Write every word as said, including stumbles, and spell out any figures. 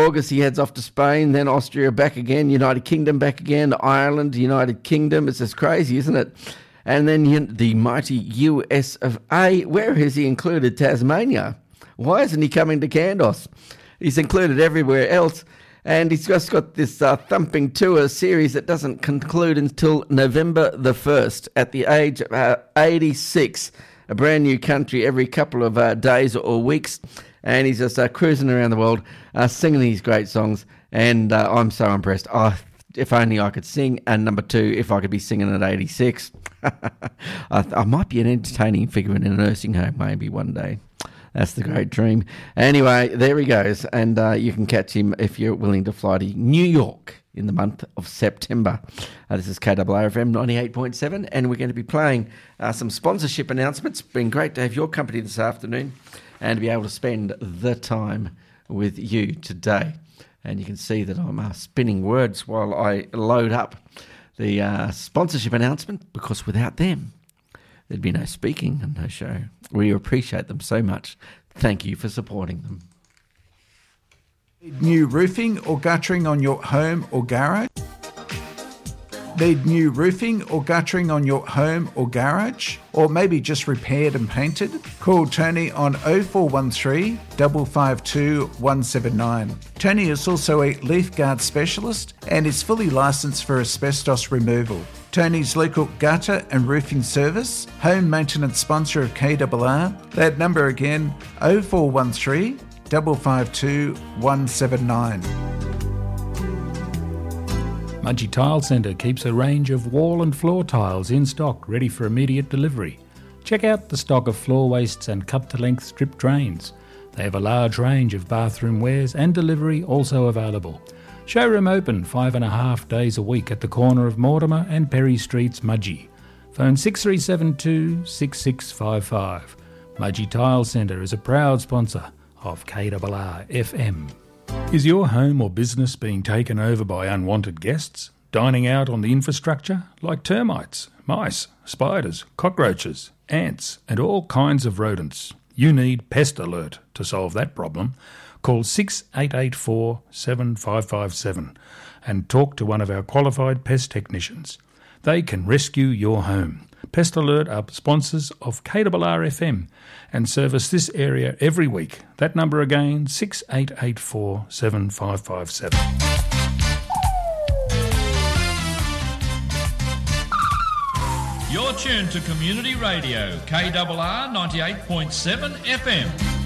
August, he heads off to Spain, then Austria, back again, United Kingdom, back again, Ireland, United Kingdom. It's just crazy, isn't it? And then you, the mighty U S of A. Where has he included Tasmania? Why isn't he coming to Kandos? He's included everywhere else. And he's just got this uh, thumping tour series that doesn't conclude until November the first at the age of uh, eighty-six. A brand new country every couple of uh, days or weeks. And he's just uh, cruising around the world, uh, singing these great songs. And uh, I'm so impressed. Oh, if only I could sing. And number two, if I could be singing at eighty-six. I, I might be an entertaining figure in a nursing home maybe one day. That's the great dream. Anyway, there he goes. And uh, you can catch him if you're willing to fly to New York in the month of September. Uh, this is K R R F M ninety-eight point seven, and we're going to be playing uh, some sponsorship announcements. It's been great to have your company this afternoon and to be able to spend the time with you today. And you can see that I'm uh, spinning words while I load up the uh, sponsorship announcement, because without them, there'd be no speaking and no show. We appreciate them so much. Thank you for supporting them. Need new roofing or guttering on your home or garage? Need new roofing or guttering on your home or garage? Or maybe just repaired and painted? Call Tony on oh four one three, five five two, one seven nine. Tony is also a leaf guard specialist and is fully licensed for asbestos removal. Tony's local gutter and roofing service, home maintenance sponsor of K R R. That number again, oh four one three, five five two, one seven nine. Mudgee Tile Centre keeps a range of wall and floor tiles in stock, ready for immediate delivery. Check out the stock of floor wastes and cut-to-length strip drains. They have a large range of bathroom wares and delivery also available. Showroom open five and a half days a week at the corner of Mortimer and Perry Streets, Mudgee. Phone six three seven two, six six five five. Mudgee Tile Centre is a proud sponsor of K R R F M. Is your home or business being taken over by unwanted guests, dining out on the infrastructure like termites, mice, spiders, cockroaches, ants and all kinds of rodents? You need Pest Alert to solve that problem. Call six eight eight four, seven five five seven and talk to one of our qualified pest technicians. They can rescue your home. Pest Alert are sponsors of K R R F M and service this area every week. That number again, six eight eight four, seven five five seven. You're tuned to Community Radio, K R R ninety-eight point seven F M.